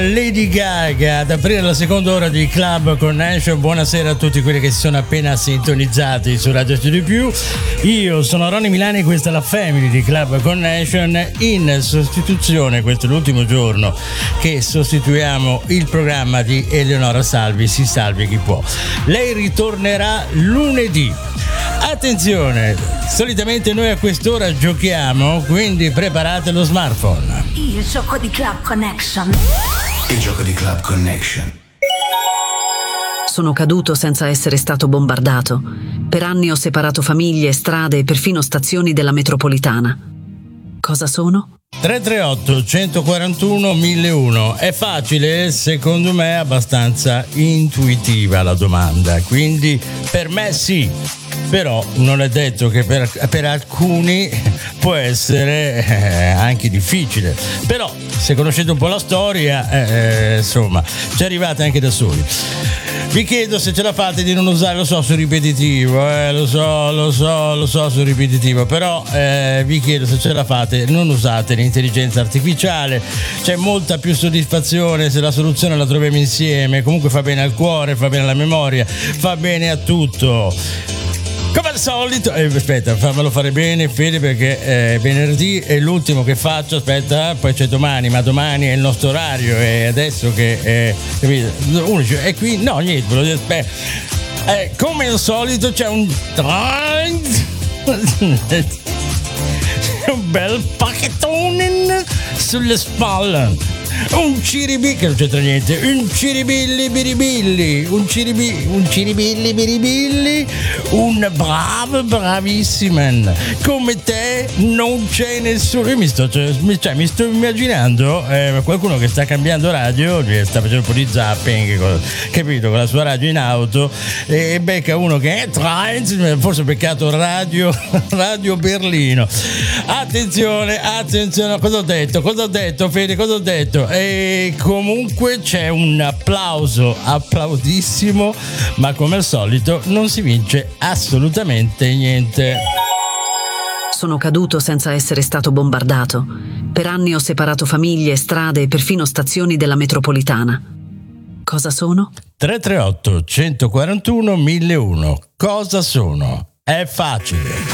Lady Gaga ad aprire la seconda ora di Club Connection. Buonasera a tutti quelli che si sono appena sintonizzati su Radio Studio+. Io sono Ronny Milani e questa è la Family di Club Connection, in sostituzione, questo è l'ultimo giorno che sostituiamo il programma di Eleonora Salvi, si salvi chi può. Lei ritornerà lunedì. Attenzione, solitamente noi a quest'ora giochiamo, quindi preparate lo smartphone. Il gioco di Club Connection. Il gioco di Club Connection. Sono caduto senza essere stato bombardato. Per anni ho separato famiglie, strade e perfino stazioni della metropolitana. Cosa sono? 338 141 1001. È facile, secondo me abbastanza intuitiva la domanda, quindi per me sì, però non è detto che per alcuni può essere anche difficile, però se conoscete un po' la storia insomma ci arrivate anche da soli. Vi chiedo se ce la fate di non usare, lo so, sul ripetitivo, lo so sul ripetitivo, però vi chiedo se ce la fate, non usate l'intelligenza artificiale, c'è molta più soddisfazione se la soluzione la troviamo insieme, comunque fa bene al cuore, fa bene alla memoria, fa bene a tutto. Come al solito, aspetta, fammelo fare bene, Fede, perché venerdì è l'ultimo che faccio, aspetta, poi c'è domani, ma domani è il nostro orario e adesso che uno dice, e qui no, niente, ve lo aspetta. Come al solito c'è un bel pacchettone sulle spalle. Un ciribi, che non c'entra niente, un ciribilli biribilli, un ciribilli biribilli, un bravissima. Come te non c'è nessuno. Io mi sto immaginando qualcuno che sta cambiando radio, sta facendo un po' di zapping, capito, con la sua radio in auto, e becca uno che è forse beccato radio Berlino. Attenzione, cosa ho detto, Fede, cosa ho detto? E comunque c'è un applauso, applaudissimo, ma come al solito non si vince assolutamente niente. Sono caduto senza essere stato bombardato. Per anni ho separato famiglie, strade e perfino stazioni della metropolitana. Cosa sono? 338 141 1001. Cosa sono? È facile.